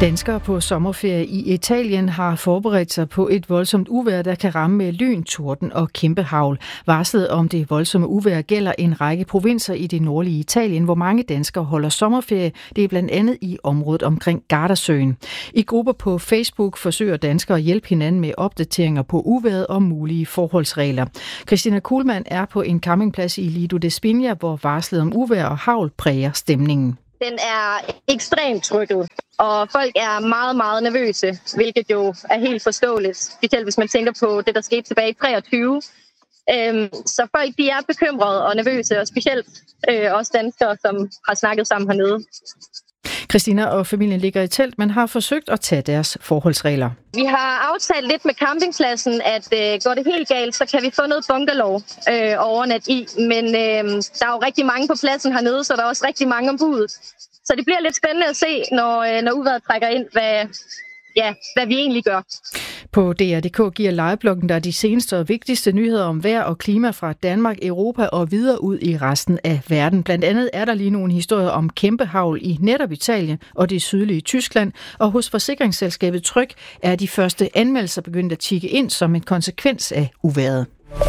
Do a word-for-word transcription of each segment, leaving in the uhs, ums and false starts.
Danskere på sommerferie i Italien har forberedt sig på et voldsomt uvejr, der kan ramme med lyn, torden og kæmpe hagl. Varslet om det voldsomme uvejr gælder en række provinser i det nordlige Italien, hvor mange danskere holder sommerferie. Det er blandt andet i området omkring Gardasøen. I grupper på Facebook forsøger danskere at hjælpe hinanden med opdateringer på uvejret og mulige forholdsregler. Christina Kuhlmann er på en campingplads i Lido de Spigna, hvor varslet om uvejr og hagl præger stemningen. Den er ekstremt trykket, og folk er meget, meget nervøse, hvilket jo er helt forståeligt, specielt hvis man tænker på det, der skete tilbage i treogtyve. Øhm, så folk de er bekymrede og nervøse, og specielt øh, også danskere, som har snakket sammen hernede. Christina og familien ligger i telt, men har forsøgt at tage deres forholdsregler. Vi har aftalt lidt med campingpladsen, at øh, går det helt galt, så kan vi få noget bungalow øh, overnat i. Men øh, der er jo rigtig mange på pladsen hernede, så der er også rigtig mange om budet. Så det bliver lidt spændende at se, når, øh, når uvejret trækker ind, hvad, ja, hvad vi egentlig gør. På D R punktum D K giver livebloggen der de seneste og vigtigste nyheder om vejr og klima fra Danmark, Europa og videre ud i resten af verden. Blandt andet er der lige nogle historier om kæmpe hagl i netop Italien og det sydlige Tyskland. Og hos forsikringsselskabet Tryg er de første anmeldelser begyndt at tikke ind som en konsekvens af uvejret.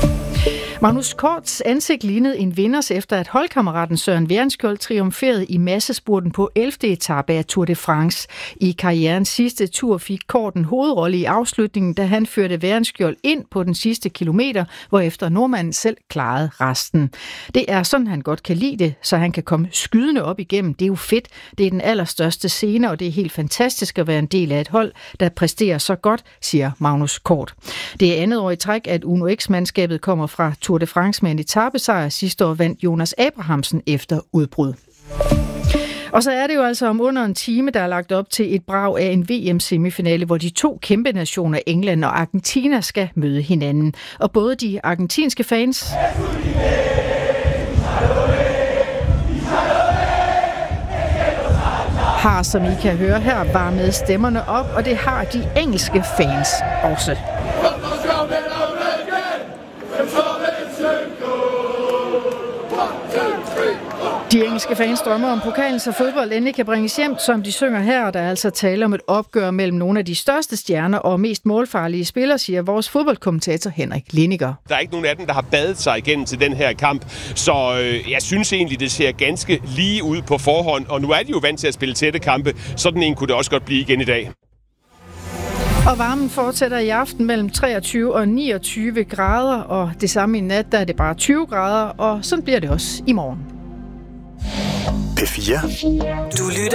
Magnus Korts ansigt lignede en vinders efter, at holdkammeraten Søren Værenskjold triumferede i massespurten på ellevte etape af Tour de France. I karrierens sidste tur fik Kort en hovedrolle i afslutningen, da han førte Værenskjold ind på den sidste kilometer, hvorefter nordmanden selv klarede resten. Det er sådan, han godt kan lide det, så han kan komme skydende op igennem. Det er jo fedt. Det er den allerstørste scene, og det er helt fantastisk at være en del af et hold, der præsterer så godt, siger Magnus Kort. Det er andet år i træk, at Uno X-mandskabet kommer fra Tour de France med en etapesejr. Sidste år vandt Jonas Abrahamsen efter udbrud. Og så er det jo altså om under en time, der er lagt op til et brag af en V M-semifinale, hvor de to kæmpe nationer, England og Argentina, skal møde hinanden. Og både de argentinske fans har, som I kan høre her, varmet stemmerne op, og det har de engelske fans også. De engelske fans drømmer om pokalen, så fodbold endelig kan bringes hjem, som de synger her. Der er altså tale om et opgør mellem nogle af de største stjerner og mest målfarlige spillere, siger vores fodboldkommentator Henrik Lindiger. Der er ikke nogen af dem, der har badet sig igennem til den her kamp, så øh, jeg synes egentlig, det ser ganske lige ud på forhånd. Og nu er de jo vant til at spille tætte kampe. Sådan en kunne det også godt blive igen i dag. Og varmen fortsætter i aften mellem treogtyve og niogtyve grader, og det samme i nat, der er det bare tyve grader, og sådan bliver det også i morgen. P fire. Du lytter